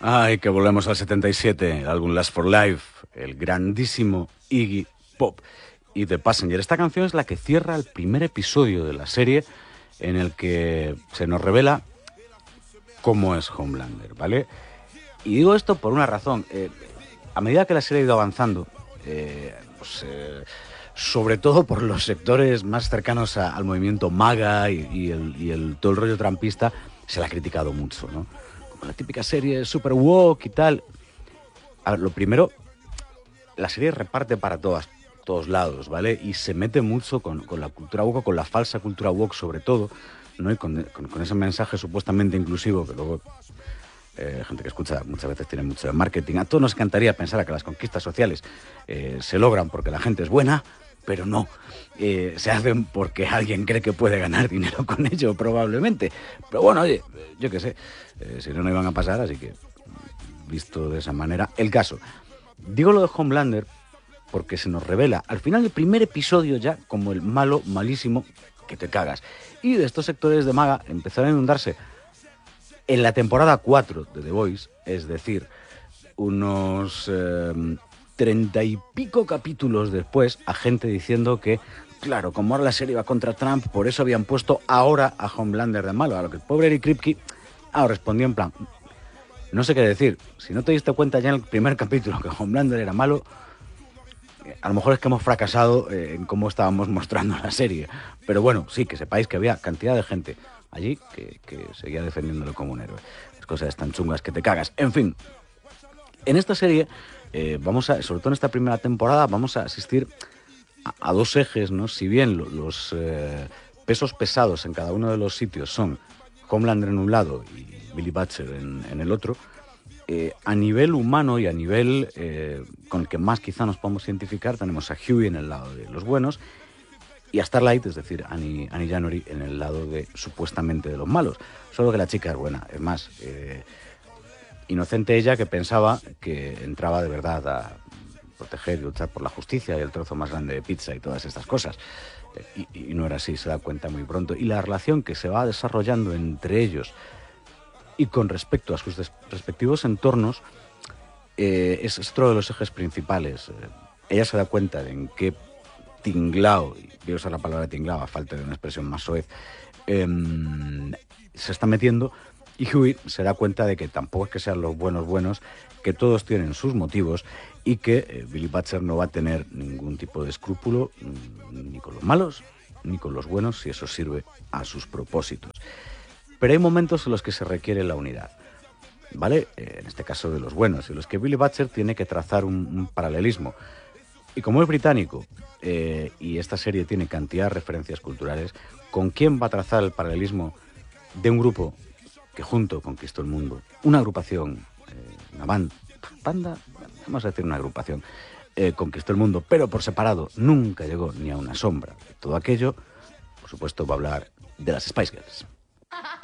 Ay, que volvemos al 77, el álbum Last for Life, el grandísimo Iggy Pop y The Passenger. Esta canción es la que cierra el primer episodio de la serie en el que se nos revela cómo es Homelander, ¿vale? Y digo esto por una razón. A medida que la serie ha ido avanzando, sobre todo por los sectores más cercanos al movimiento MAGA y todo el rollo trampista, se la ha criticado mucho, ¿no? Como la típica serie super woke y tal. A ver, lo primero, la serie reparte para todos lados, ¿vale? Y se mete mucho con la cultura woke, con la falsa cultura woke sobre todo, ¿no? Y con ese mensaje supuestamente inclusivo que luego gente que escucha muchas veces tiene mucho de marketing. A todos nos encantaría pensar que las conquistas sociales se logran porque la gente es buena, pero no. Se hacen porque alguien cree que puede ganar dinero con ello, probablemente. Pero bueno, oye, yo qué sé, si no, no iban a pasar, así que, visto de esa manera, el caso. Digo lo de Homelander porque se nos revela al final del primer episodio ya como el malo, malísimo, que te cagas. Y de estos sectores de MAGA empezaron a inundarse en la temporada 4 de The Voice, es decir, unos 30 y pico capítulos después, a gente diciendo que, claro, como ahora la serie va contra Trump, por eso habían puesto ahora a Homelander de malo. A lo que el pobre Eric Kripke respondió en plan, no sé qué decir, si no te diste cuenta ya en el primer capítulo que Homelander era malo, a lo mejor es que hemos fracasado en cómo estábamos mostrando la serie. Pero bueno, sí, que sepáis que había cantidad de gente allí que seguía defendiéndolo como un héroe. Las cosas tan chungas que te cagas. En fin, en esta serie, sobre todo en esta primera temporada, vamos a asistir a dos ejes, ¿no? Si bien los pesos pesados en cada uno de los sitios son Homelander en un lado y Billy Butcher en el otro, a nivel humano y a nivel con el que más quizá nos podemos identificar, tenemos a Hughie en el lado de los buenos y a Starlight, es decir, Annie January, en el lado de supuestamente de los malos. Solo que la chica es buena, es más, inocente ella que pensaba que entraba de verdad a proteger y luchar por la justicia y el trozo más grande de pizza y todas estas cosas. Y no era así, se da cuenta muy pronto. Y la relación que se va desarrollando entre ellos y con respecto a sus respectivos entornos es otro de los ejes principales. Ella se da de en qué tinglao, y voy a usar la palabra tinglao a falta de una expresión más soez, se está metiendo, y Hughie se da cuenta de que tampoco es que sean los buenos, que todos tienen sus motivos y que Billy Butcher no va a tener ningún tipo de escrúpulo ni con los malos ni con los buenos si eso sirve a sus propósitos. Pero hay momentos en los que se requiere la unidad, ¿vale? En este caso de los buenos, en los que Billy Butcher tiene que trazar un paralelismo. Y como es británico y esta serie tiene cantidad de referencias culturales, ¿con quién va a trazar el paralelismo de un grupo que junto conquistó el mundo? Una agrupación, una banda, vamos a decir una agrupación, conquistó el mundo, pero por separado nunca llegó ni a una sombra de todo aquello. Por supuesto va a hablar de las Spice Girls.